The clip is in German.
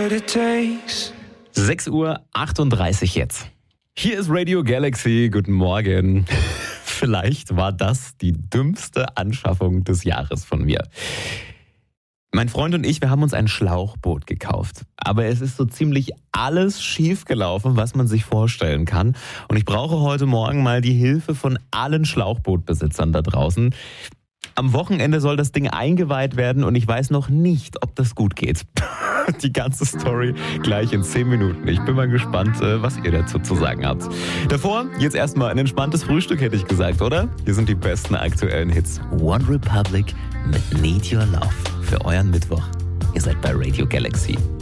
what it takes. 6:38 Uhr jetzt. Hier ist Radio Galaxy. Guten Morgen. Vielleicht war das die dümmste Anschaffung des Jahres von mir. Mein Freund und ich, wir haben uns ein Schlauchboot gekauft. Aber es ist so ziemlich alles schief gelaufen, was man sich vorstellen kann. Und ich brauche heute Morgen mal die Hilfe von allen Schlauchbootbesitzern da draußen. Am Wochenende soll das Ding eingeweiht werden und ich weiß noch nicht, ob das gut geht. Die ganze Story gleich in 10 Minuten. Ich bin mal gespannt, was ihr dazu zu sagen habt. Davor jetzt erstmal ein entspanntes Frühstück, hätte ich gesagt, oder? Hier sind die besten aktuellen Hits. One Republic mit Need Your Love für euren Mittwoch. Ihr seid bei Radio Galaxy.